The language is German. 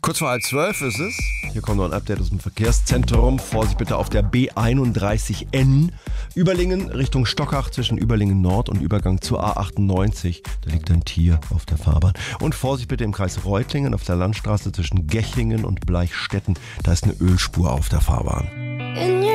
Kurz vor 11:30 ist es. Hier kommt noch ein Update aus dem Verkehrszentrum. Vorsicht bitte auf der B31N. Überlingen Richtung Stockach zwischen Überlingen Nord und Übergang zur A98. Da liegt ein Tier auf der Fahrbahn. Und Vorsicht bitte im Kreis Reutlingen auf der Landstraße zwischen Gechlingen und Bleichstätten. Da ist eine Ölspur auf der Fahrbahn.